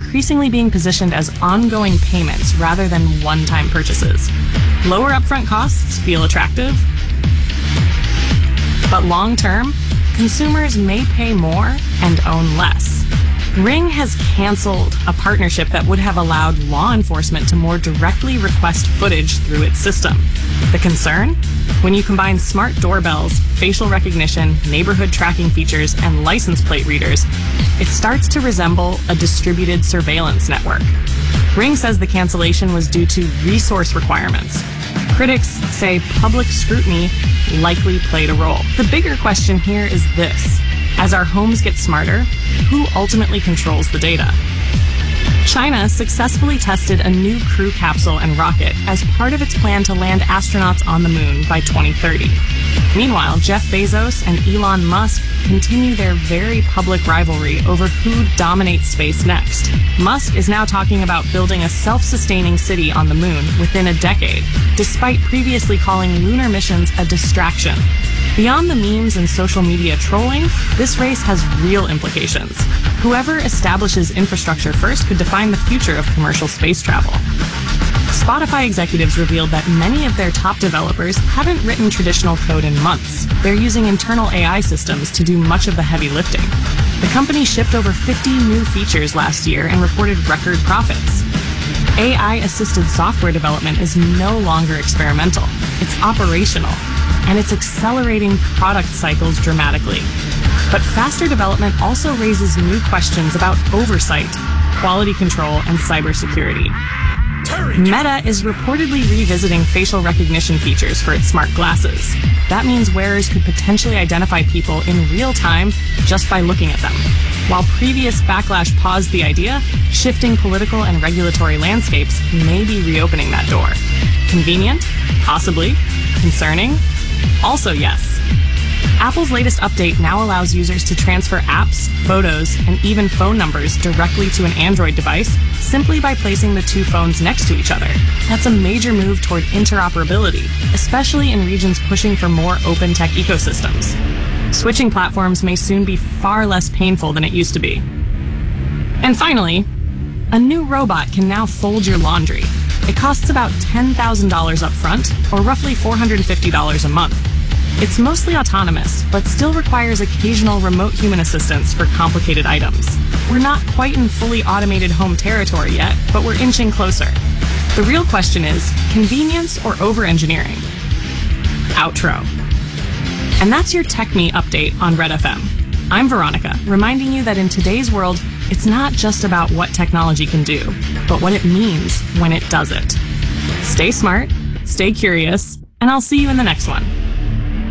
increasingly being positioned as ongoing payments rather than one-time purchases. Lower upfront costs feel attractive, but long-term, consumers may pay more and own less. Ring has canceled a partnership that would have allowed law enforcement to more directly request footage through its system. The concern? When you combine smart doorbells, facial recognition, neighborhood tracking features, and license plate readers, it starts to resemble a distributed surveillance network. Ring says the cancellation was due to resource requirements. Critics say public scrutiny likely played a role. The bigger question here is this. As our homes get smarter, who ultimately controls the data? China successfully tested a new crew capsule and rocket as part of its plan to land astronauts on the moon by 2030. Meanwhile, Jeff Bezos and Elon Musk continue their very public rivalry over who dominates space next. Musk is now talking about building a self-sustaining city on the moon within a decade, despite previously calling lunar missions a distraction. Beyond the memes and social media trolling, this race has real implications. Whoever establishes infrastructure first could define the future of commercial space travel. Spotify executives revealed that many of their top developers haven't written traditional code in months. They're using internal AI systems to do much of the heavy lifting. The company shipped over 50 new features last year and reported record profits. AI-assisted software development is no longer experimental. It's operational, and it's accelerating product cycles dramatically. But faster development also raises new questions about oversight, quality control, and cybersecurity. Meta is reportedly revisiting facial recognition features for its smart glasses. That means wearers could potentially identify people in real time just by looking at them. While previous backlash paused the idea, shifting political and regulatory landscapes may be reopening that door. Convenient? Possibly. Concerning? Also yes. Apple's latest update now allows users to transfer apps, photos, and even phone numbers directly to an Android device simply by placing the two phones next to each other. That's a major move toward interoperability, especially in regions pushing for more open tech ecosystems. Switching platforms may soon be far less painful than it used to be. And finally, a new robot can now fold your laundry. It costs about $10,000 up front, or roughly $450 a month. It's mostly autonomous, but still requires occasional remote human assistance for complicated items. We're not quite in fully automated home territory yet, but we're inching closer. The real question is, convenience or over-engineering? Outro. And that's your Tech Me update on Red FM. I'm Veronica, reminding you that in today's world, it's not just about what technology can do, but what it means when it does it. Stay smart, stay curious, and I'll see you in the next one.